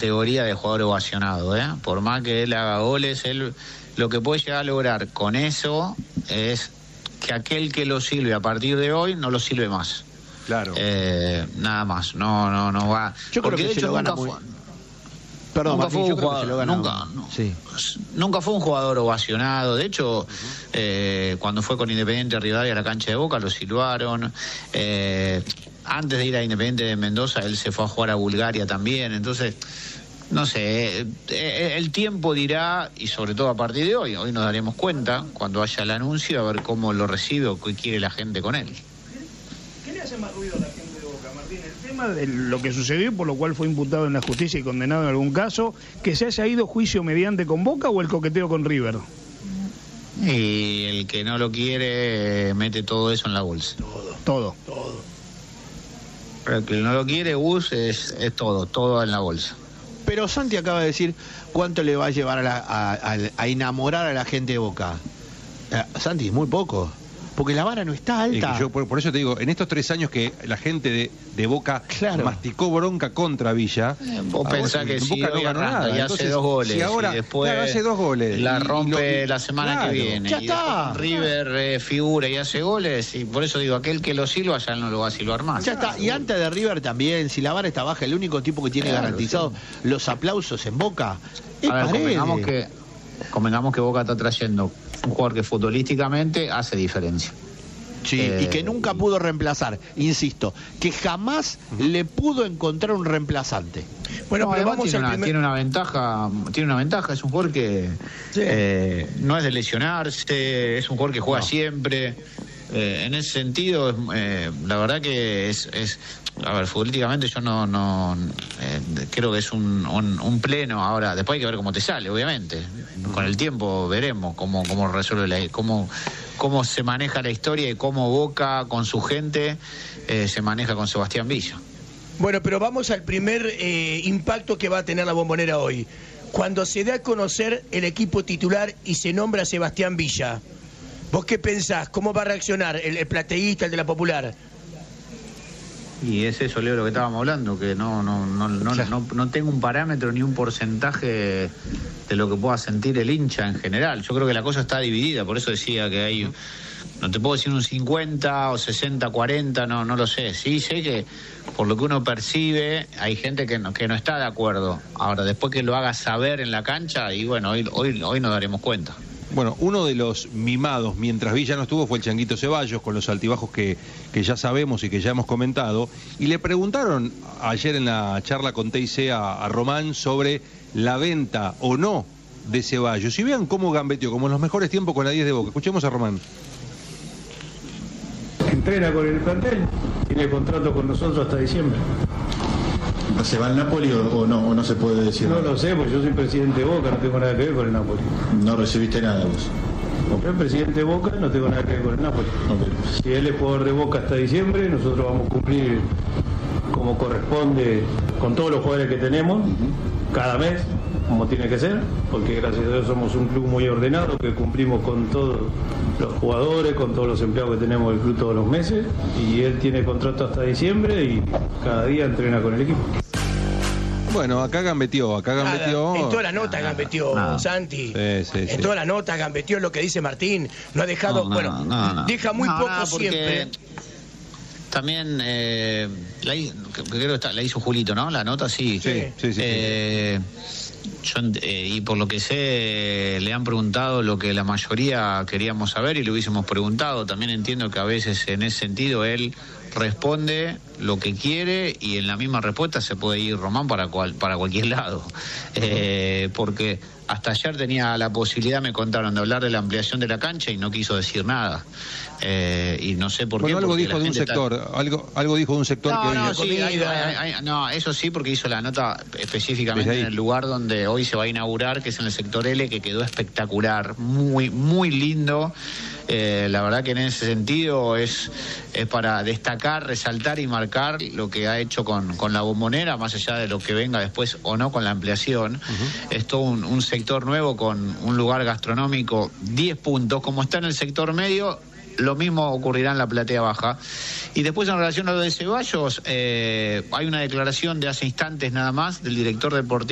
categoría de jugador ovacionado, ¿eh? Por más que él haga goles, él lo que puede llegar a lograr con eso es que aquel que lo sirve a partir de hoy no lo sirve más. Claro. Nada más, no va. Yo creo que se lo gana muy... Perdón, nunca Martín, fue yo un creo que se lo gana. Nunca fue un jugador ovacionado. De hecho, cuando fue con Independiente Rivadavia a la cancha de Boca, lo silbaron. Antes de ir a Independiente de Mendoza, él se fue a jugar a Bulgaria también. Entonces, no sé, el tiempo dirá, y sobre todo a partir de hoy nos daremos cuenta, cuando haya el anuncio, a ver cómo lo recibe o qué quiere la gente con él. ¿Qué le hace más ruido a la gente de Boca, Martín? ¿El tema de lo que sucedió, por lo cual fue imputado en la justicia y condenado en algún caso, que se haya ido juicio mediante con Boca o el coqueteo con River? Y el que no lo quiere mete todo eso en la bolsa. Todo. El que no lo quiere, Gus, es todo en la bolsa. Pero Santi acaba de decir cuánto le va a llevar a enamorar a la gente de Boca. Santi, es muy poco. Porque la vara no está alta. Yo por eso te digo, en estos 3 años que la gente de Boca masticó bronca contra Villa, vos pensás que si hoy arranca y hace 2 goles, si ahora, y después hace 2 goles, la rompe la semana que viene, ya y está. River figura y hace goles, y por eso digo, aquel que lo silba ya no lo va a silbar más. Ya está, y antes de River también, si la vara está baja, el único tipo que tiene garantizado los aplausos en Boca es Paredes. Convengamos que Boca está trayendo un jugador que futbolísticamente hace diferencia. Sí, y que nunca pudo reemplazar, insisto, que jamás le pudo encontrar un reemplazante. Bueno, pero vamos tiene una ventaja, es un jugador que no es de lesionarse, es un jugador que juega siempre. En ese sentido, la verdad que es a ver, futbolísticamente yo no creo que es un pleno. Ahora, después hay que ver cómo te sale, obviamente. Con el tiempo veremos cómo resuelve cómo se maneja la historia y cómo Boca con su gente se maneja con Sebastián Villa. Bueno, pero vamos al primer impacto que va a tener la Bombonera hoy. Cuando se da a conocer el equipo titular y se nombra Sebastián Villa, ¿vos qué pensás? ¿Cómo va a reaccionar el plateísta, el de la Popular? Y es eso, Leo, lo que estábamos hablando, que no tengo un parámetro ni un porcentaje de lo que pueda sentir el hincha en general. Yo creo que la cosa está dividida, por eso decía que hay, no te puedo decir un 50 o 60-40, no lo sé. Sí sé que por lo que uno percibe hay gente que no está de acuerdo. Ahora, después que lo haga saber en la cancha, y bueno, hoy nos daremos cuenta. Bueno, uno de los mimados mientras Villa no estuvo fue el Changuito Ceballos, con los altibajos que ya sabemos y que ya hemos comentado, y le preguntaron ayer en la charla con TIC a Román sobre la venta o no de Ceballos, y vean cómo gambeteó, como en los mejores tiempos con la 10 de Boca. Escuchemos a Román. Entrena con el plantel, tiene contrato con nosotros hasta diciembre. ¿Se va al Napoli o no se puede decir? No lo sé, porque yo soy presidente de Boca, no tengo nada que ver con el Napoli. No recibiste nada vos. Como soy presidente de Boca, no tengo nada que ver con el Napoli. Okay. Si él es jugador de Boca hasta diciembre, nosotros vamos a cumplir como corresponde con todos los jugadores que tenemos, cada mes, como tiene que ser, porque gracias a Dios somos un club muy ordenado, que cumplimos con todos los jugadores, con todos los empleados que tenemos del club todos los meses, y él tiene contrato hasta diciembre y cada día entrena con el equipo. Bueno, acá gambeteó. En toda la nota gambeteó, Santi. Sí. En toda la nota gambeteó lo que dice Martín. No ha dejado, deja muy poco siempre. También, creo que la hizo Julito, ¿no? La nota, sí. Y por lo que sé, le han preguntado lo que la mayoría queríamos saber y lo hubiésemos preguntado. También entiendo que a veces en ese sentido él responde lo que quiere y en la misma respuesta se puede ir Román para cualquier lado. Porque hasta ayer tenía la posibilidad, me contaron, de hablar de la ampliación de la cancha y no quiso decir nada. Y no sé por qué. Algo dijo de un sector, algo dijo de un sector eso sí, porque hizo la nota específicamente en el lugar donde hoy se va a inaugurar, que es en el sector L, que quedó espectacular, muy, muy lindo. La verdad que en ese sentido es para destacar, resaltar y marcar lo que ha hecho con la Bombonera, más allá de lo que venga después o no con la ampliación. Es todo un sector nuevo con un lugar gastronómico, 10 puntos, como está en el sector medio. Lo mismo ocurrirá en la platea baja. Y después, en relación a lo de Ceballos, hay una declaración de hace instantes nada más del director deportivo